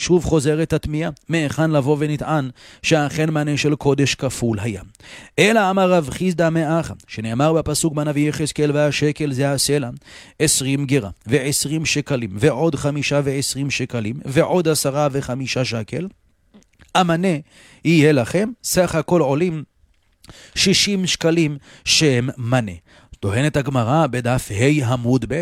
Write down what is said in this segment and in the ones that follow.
שוב חוזרת התמיהה, מהיכן לבוא ונטען שאכן מנה של קודש כפול היה. אלא אמר רב חיסדא מאחה, שנאמר בפסוק בנביא יחזקאל, והשקל זה הסלע, 20 גרה ו20 שקלים ועוד 25 שקלים ועוד 10 ו5 שקל, המנה יהיה לכם, סך הכל עולים 60 שקלים שהם מנה. טוענת הגמרא בדף ה' עמוד ב',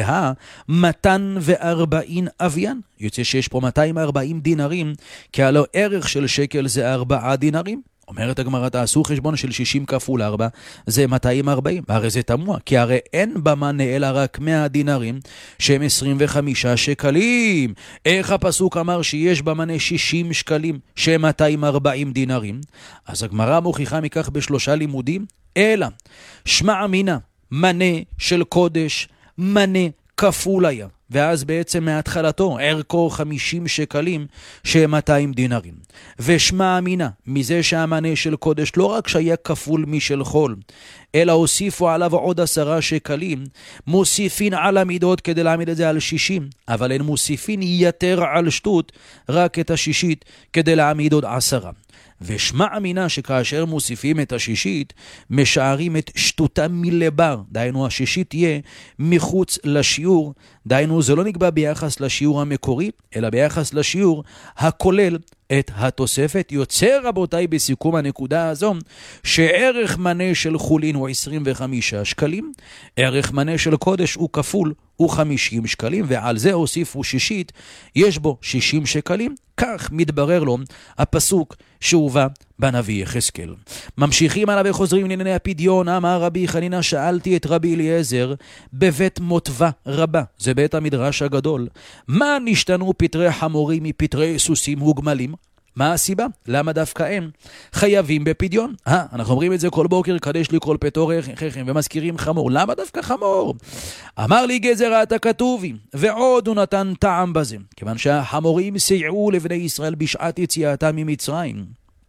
מתן ו40 אביין. יוצא שיש פה 240 דינרים, כי הלא ערך של שקל זה 4 דינרים. אומרת הגמרא, תעשו חשבון של 60 כפול 4, זה 240. הרי זה תמוה, כי הרי אין במנה אלא רק 100 דינרים, שהם 25 שקלים. איך הפסוק אמר שיש במנה 60 שקלים, שהם 240 דינרים? אז הגמרא מוכיחה מכך בשלושה לימודים, אלא שמע מינה, מנה של קודש, מנה כפול היה. ואז בעצם מהתחלתו ערכו 50 שקלים שהם 200 דינרים. ושמע אמינה, מזה שהמנה של קודש לא רק שהיה כפול משל חול, אלא הוסיפו עליו עוד 10 שקלים, מוסיפין על המידות כדי להעמיד את זה על 60, אבל אין מוסיפין יתר על שטות, רק את השישית כדי להעמיד עוד 10. ושמע אמינה שכאשר מוסיפים את השישית, משארים את שטותם מלבר, דהיינו השישית תהיה מחוץ לשיעור, דהיינו זה לא נקבע ביחס לשיעור המקורי, אלא ביחס לשיעור הכולל את התוספת. יוצא רבותיי בסיכום הנקודה הזו, שערך מנה של חולין הוא 25 שקלים, ערך מנה של קודש הוא כפול, הוא 50 שקלים, ועל זה הוסיפו שישית, יש בו 60 שקלים, כך מתברר לו הפסוק שהובא בנביא יחזקאל. ממשיכים עליו וחוזרים לענייני הפדיון. אמר רבי חנינא, שאלתי את רבי אליעזר בבית מוטבא רבה, זה בית המדרש הגדול, מה נשתנו פטרי חמורים מפטרי סוסים וגמלים? מה הסיבה? למה דווקא הם חייבים בפדיון? אנחנו אומרים את זה כל בוקר, קדש לי כל פטור חכם, ומזכירים חמור. למה דווקא חמור? אמר לי גזירת הכתובים, ועוד הוא נתן טעם בזה, כיוון שהחמורים סייעו לבני ישראל בשעת יציאתם ממצרים.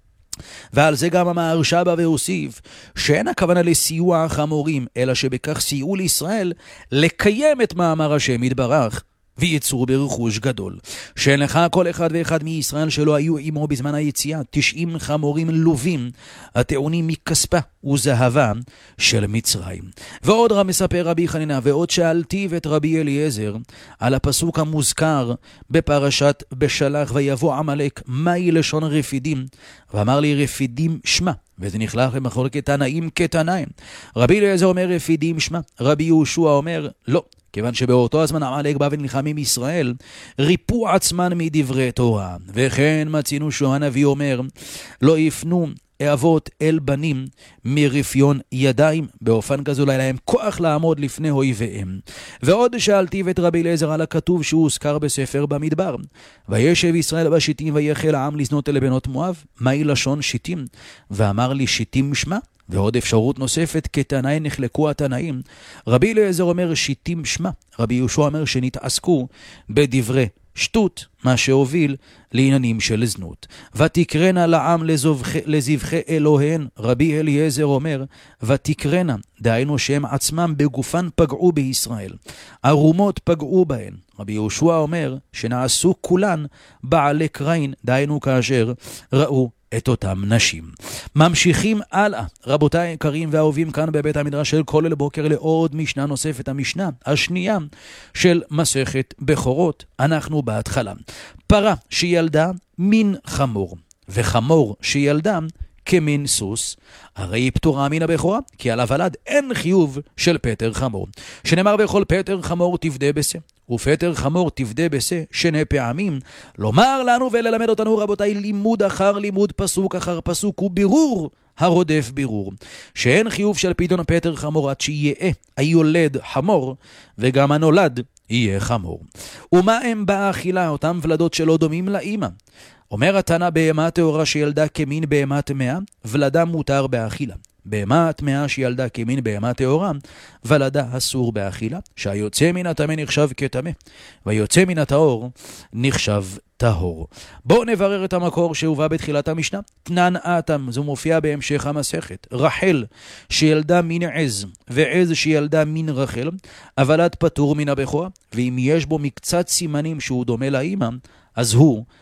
ועל זה גם המהרש"א בא והוסיף שאין הכוונה לסיוע החמורים, אלא שבכך סייעו לישראל לקיים את מאמר השם יתברך, ויצרו ברכוש גדול. שאין לך כל אחד ואחד מישראל שלא היו עמו בזמן היציאה 90 חמורים לובים, הטעונים מכספה וזהבה של מצרים. ועוד מספר רבי חנינא, ועוד שאלתיו את רבי אליעזר על הפסוק המוזכר בפרשת בשלח, ויבוא עמלק, מהי לשון רפידים? ואמר לי, רפידים שמה. וזה נכלל למחלוקת תנאים כתנאים. רבי אליעזר אומר רפידים שמה, רבי יהושע אומר לא, כיוון שבאותו הזמן עמלק בא ונלחם עם ישראל, ריפו עצמן מדברי תורה. וכן מצינו שהנביא אומר, לא יפנו אבות אל בנים מרפיון ידיים, באופן כזו לא להם כוח לעמוד לפני אויביהם. ועוד שאלתיו את רבי אליעזר על הכתוב שהוא הוזכר בספר במדבר, וישב ישראל בשיטים ויחל העם לזנות אל בנות מואב, מהי לשון שיטים? ואמר לי, שיטים שמה? ועוד אפשרות נוספת, כתנאי נחלקו התנאים. רבי אליעזר אומר שיטים שמה, רבי יהושע אומר שנתעסקו בדברי שטות, מה שהוביל לעניינים של זנות. ותקרנה לעם לזבחי אלוהן, רבי אליעזר אומר ותקרנה, דהיינו שהם עצמם בגופן פגעו בישראל, ערומות פגעו בהן. רבי יהושע אומר שנעשו כולן בעלי קרין, דהיינו כאשר ראו את אותם נשים. ממשיכים הלאה, רבותיי היקרים ואהובים, כאן בבית המדרש של כולל בוקר לעוד משנה נוספת, המשנה השנייה של מסכת בכורות. אנחנו בהתחלה, פרה שילדה מין חמור, וחמור שילדה כמין סוס, הרי היא פטורה מן הבכורה, כי על הוולד אין חיוב של פטר חמור, שנאמר בכל פטר חמור תפדה בשה, ופטר חמור תפדה בשה 2 פעמים. לומר לנו וללמד אותנו רבותיי לימוד אחר לימוד, פסוק אחר פסוק, ובירור הרודף בירור, שאין חיוב של פדיון פטר חמור עד שיהיה היולד חמור, וגם הנולד יהיה חמור. ומה הם באכילה, אותם ולדות שלא דומים לאמא? אומר התנא, בהמה טהורה שילדה כמין בהמה טמאה, ולדה מותר באכילה. בהמה טמאה שילדה כמין בהמה טהורה, ולדה אסור באכילה, שהיוצא מן הטמא נחשב כטמא, והיוצא מן הטהור נחשב טהור. בואו נברר את המקור שהובא בתחילת המשנה. תנן אתם, זו מופיע בהמשך המסכת. רחל שילדה מין עז, ועז שילדה מין רחל, הוולד פטור מן הבכורה, ואם יש בו מקצת סימנים שהוא דומה לאמא, אז הוא